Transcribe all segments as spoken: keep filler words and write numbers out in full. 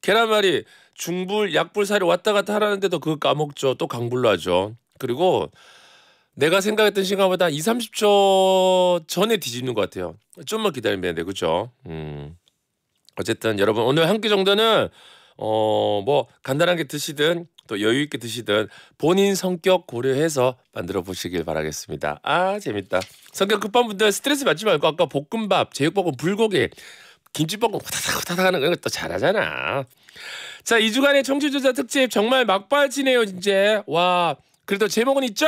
계란말이 중불, 약불 사이를 왔다 갔다 하라는데도 그거 까먹죠. 또 강불로 하죠. 그리고 내가 생각했던 시간보다 한 이삼십 초 전에 뒤집는 것 같아요. 좀만 기다리면 돼. 그죠? 음. 어쨌든 여러분 오늘 한 끼 정도는 어 뭐 간단하게 드시든 또 여유 있게 드시든 본인 성격 고려해서 만들어 보시길 바라겠습니다. 아 재밌다. 성격 급한 분들 스트레스 받지 말고 아까 볶음밥, 제육볶음, 불고기, 김치볶음 후다닥 후다닥 하는 거 또 잘하잖아. 자, 이 주간의 청취조사 특집 정말 막바지네요 이제. 와 그래도 제목은 있죠?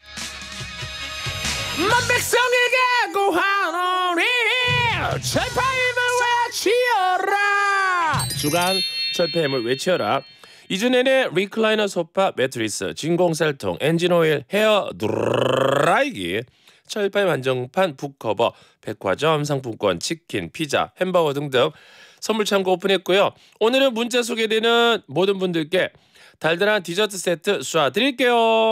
만백성에게 고하노니 철파임을 외치어라. 주간 철폐임을 외치어라. 이 주 내내 리클라이너 소파, 매트리스, 진공살통, 엔진오일, 헤어 드라이기, 철파임 한정판, 북커버, 백화점 상품권, 치킨, 피자, 햄버거 등등 선물 창고 오픈했고요. 오늘은 문자 소개되는 모든 분들께 달달한 디저트 세트 쏴드릴게요.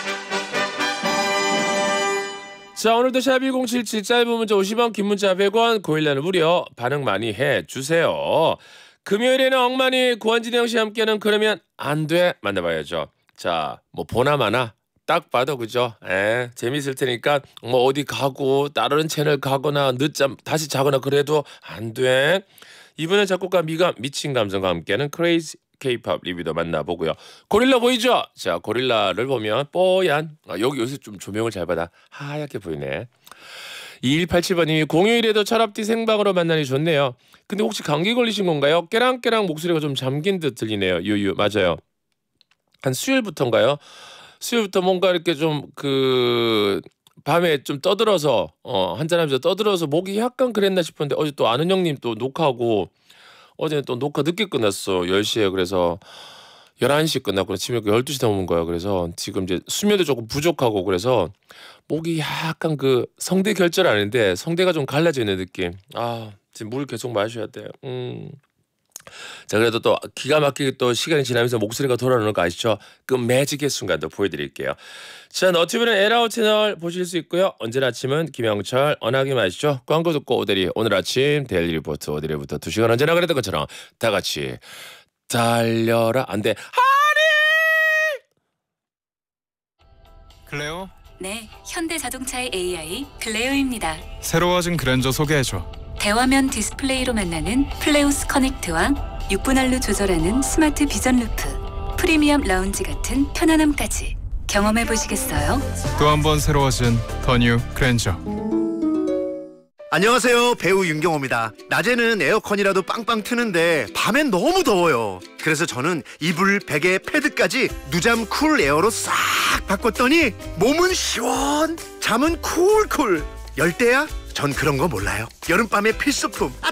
자, 오늘도 샵 일공칠칠 짧은 문자 오십 원, 긴 문자 백 원, 고일라는 무료. 반응 많이 해주세요. 금요일에는 억만이 구한진영 씨 함께하는 그러면 안 돼 만나봐야죠. 자, 뭐 보나 마나 딱 봐도 그죠? 에, 재밌을 테니까 뭐 어디 가고 다른 채널 가거나 늦잠 다시 자거나 그래도 안 돼. 이번엔 작곡가 미가 미친 감성과 함께하는 크레이지 K-팝 리뷰도 만나보고요. 고릴라 보이죠? 자, 고릴라를 보면 뽀얀 아, 여기 요새 좀 조명을 잘 받아 하얗게 보이네. 이일팔칠 번님이 공휴일에도 철앞뒤 생방으로 만나니 좋네요. 근데 혹시 감기 걸리신 건가요? 깨랑깨랑 목소리가 좀 잠긴 듯 들리네요. 유유 맞아요. 한 수요일부터인가요? 수요일부터 뭔가 이렇게 좀 그 밤에 좀 떠들어서 어 한잔하면서 떠들어서 목이 약간 그랬나 싶었는데 어제 또 아는 형님 또 녹화하고 어제는 또 녹화 늦게 끝났어. 열 시에. 그래서 열한 시 끝났고 아침에 열두 시 넘은 거야. 그래서 지금 이제 수면도 조금 부족하고 그래서 목이 약간 그 성대 결절하는데 성대가 좀 갈라져 있는 느낌. 아 지금 물 계속 마셔야 돼요. 음. 자 그래도 또 기가 막히게 또 시간이 지나면서 목소리가 돌아오는 거 아시죠? 그 매직의 순간도 보여드릴게요. 자 너튜브는 에라우 채널 보실 수 있고요. 언제나 아침은 김영철 언하기 마시죠. 광고 듣고 오대리 오늘 아침 데일리 리포트 오대리부터 두 시간 언제나 그랬던 것처럼 다 같이 달려라. 안 돼. 하니 클레오? 네, 현대자동차의 에이아이 클레오입니다. 새로워진 그랜저 소개해줘. 대화면 디스플레이로 만나는 플레오스 커넥트와 육 분 할로 조절하는 스마트 비전 루프, 프리미엄 라운지 같은 편안함까지 경험해 보시겠어요? 또 한 번 새로워진 더 뉴 그랜저. 안녕하세요, 배우 윤경호입니다. 낮에는 에어컨이라도 빵빵 트는데 밤엔 너무 더워요. 그래서 저는 이불, 베개, 패드까지 누잠 쿨 에어로 싹 바꿨더니 몸은 시원, 잠은 쿨쿨. 열대야? 전 그런 거 몰라요. 여름밤의 필수품. 아